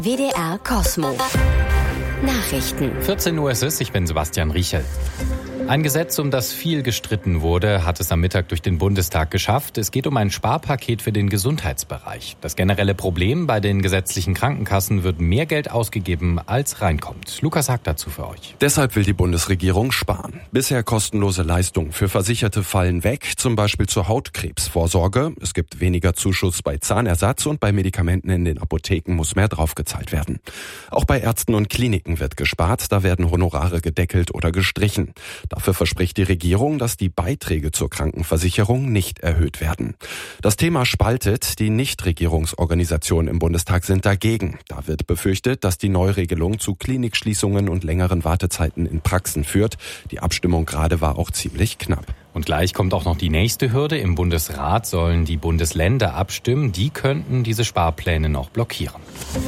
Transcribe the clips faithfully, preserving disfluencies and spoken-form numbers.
W D R Cosmo. Nachrichten. vierzehn Uhr ist es, ich bin Sebastian Riechel. Ein Gesetz, um das viel gestritten wurde, hat es am Mittag durch den Bundestag geschafft. Es geht um ein Sparpaket für den Gesundheitsbereich. Das generelle Problem: bei den gesetzlichen Krankenkassen wird mehr Geld ausgegeben, als reinkommt. Lukas sagt dazu für euch. Deshalb will die Bundesregierung sparen. Bisher kostenlose Leistungen für Versicherte fallen weg, zum Beispiel zur Hautkrebsvorsorge. Es gibt weniger Zuschuss bei Zahnersatz und bei Medikamenten in den Apotheken muss mehr draufgezahlt werden. Auch bei Ärzten und Kliniken wird gespart, da werden Honorare gedeckelt oder gestrichen. Dafür verspricht die Regierung, dass die Beiträge zur Krankenversicherung nicht erhöht werden. Das Thema spaltet. Die Nichtregierungsorganisationen im Bundestag sind dagegen. Da wird befürchtet, dass die Neuregelung zu Klinikschließungen und längeren Wartezeiten in Praxen führt. Die Abstimmung gerade war auch ziemlich knapp. Und gleich kommt auch noch die nächste Hürde. Im Bundesrat sollen die Bundesländer abstimmen. Die könnten diese Sparpläne noch blockieren.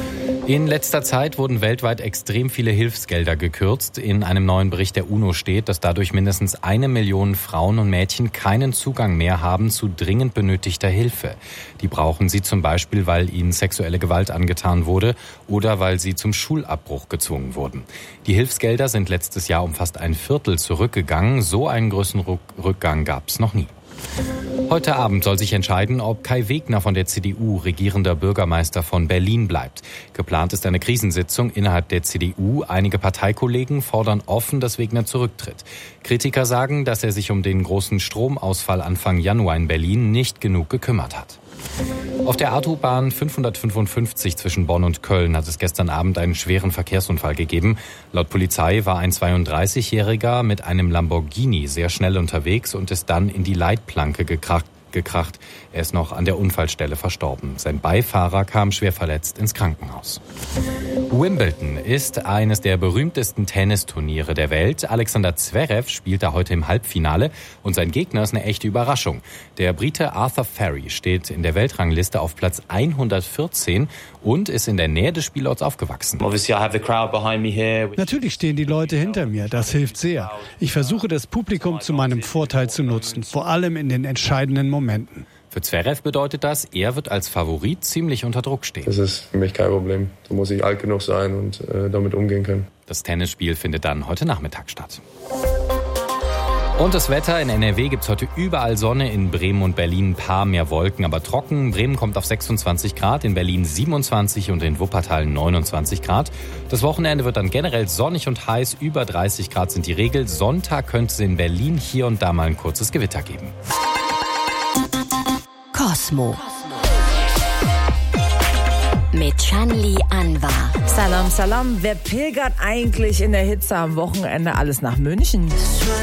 In letzter Zeit wurden weltweit extrem viele Hilfsgelder gekürzt. In einem neuen Bericht der UNO steht, dass dadurch mindestens eine Million Frauen und Mädchen keinen Zugang mehr haben zu dringend benötigter Hilfe. Die brauchen sie zum Beispiel, weil ihnen sexuelle Gewalt angetan wurde oder weil sie zum Schulabbruch gezwungen wurden. Die Hilfsgelder sind letztes Jahr um fast ein Viertel zurückgegangen. So einen größeren Rückgang gab es noch nie. Heute Abend soll sich entscheiden, ob Kai Wegner von der C D U regierender Bürgermeister von Berlin bleibt. Geplant ist eine Krisensitzung innerhalb der C D U. Einige Parteikollegen fordern offen, dass Wegner zurücktritt. Kritiker sagen, dass er sich um den großen Stromausfall Anfang Januar in Berlin nicht genug gekümmert hat. Auf der Autobahn fünfhundertfünfundfünfzig zwischen Bonn und Köln hat es gestern Abend einen schweren Verkehrsunfall gegeben. Laut Polizei war ein zweiunddreißigjähriger mit einem Lamborghini sehr schnell unterwegs und ist dann in die Leitplanke gekracht. gekracht. Er ist noch an der Unfallstelle verstorben. Sein Beifahrer kam schwer verletzt ins Krankenhaus. Wimbledon ist eines der berühmtesten Tennisturniere der Welt. Alexander Zverev spielt da heute im Halbfinale und sein Gegner ist eine echte Überraschung. Der Brite Arthur Ferry steht in der Weltrangliste auf Platz hundertvierzehn und ist in der Nähe des Spielorts aufgewachsen. Natürlich stehen die Leute hinter mir, das hilft sehr. Ich versuche, das Publikum zu meinem Vorteil zu nutzen, vor allem in den entscheidenden Momenten. Für Zverev bedeutet das, er wird als Favorit ziemlich unter Druck stehen. Das ist für mich kein Problem. Da muss ich alt genug sein und äh, damit umgehen können. Das Tennisspiel findet dann heute Nachmittag statt. Und das Wetter: in N R W gibt es heute überall Sonne, in Bremen und Berlin ein paar mehr Wolken, aber trocken. Bremen kommt auf sechsundzwanzig Grad, in Berlin siebenundzwanzig und in Wuppertal neunundzwanzig Grad. Das Wochenende wird dann generell sonnig und heiß, über dreißig Grad sind die Regel. Sonntag könnte es in Berlin hier und da mal ein kurzes Gewitter geben. Cosmo. Mit Shanli Anwar. Salam, salam. Wer pilgert eigentlich in der Hitze am Wochenende alles nach München?